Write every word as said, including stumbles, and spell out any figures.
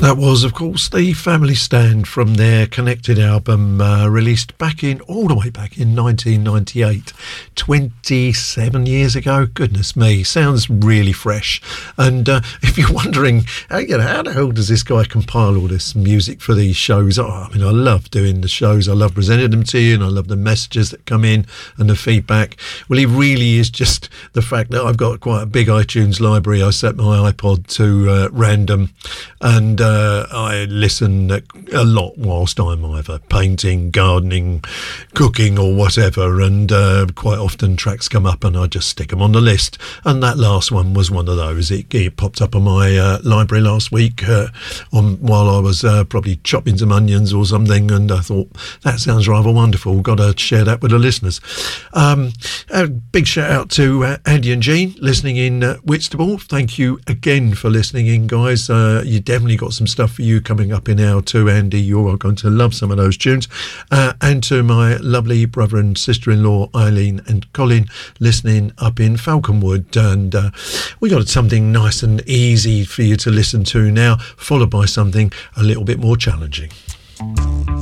That was, of course, the Family Stand from their Connected album, uh, released back in, all the way back in nineteen ninety-eight, twenty-seven years ago. Goodness me, sounds really fresh. And uh, if you're wondering, how, you know, how the hell does this guy compile all this music for these shows? Oh, I mean, I love doing the shows. I love presenting them to you, and I love the messages that come in and the feedback. Well, it really is just the fact that I've got quite a big iTunes library. I set my iPod to uh, random, and uh, Uh, I listen a lot whilst I'm either painting, gardening, cooking or whatever, and uh, quite often tracks come up and I just stick them on the list, and that last one was one of those. It, it popped up on my uh, library last week uh, on, while I was uh, probably chopping some onions or something, and I thought, that sounds rather wonderful, got to share that with the listeners. Um, a big shout out to uh, Andy and Jean listening in uh, Whitstable. Thank you again for listening in, guys. Uh, you definitely got some stuff for you coming up in hour two, Andy. You're going to love some of those tunes. Uh, and to my lovely brother and sister-in-law Eileen and Colin listening up in Falconwood. And uh, we got something nice and easy for you to listen to now, followed by something a little bit more challenging.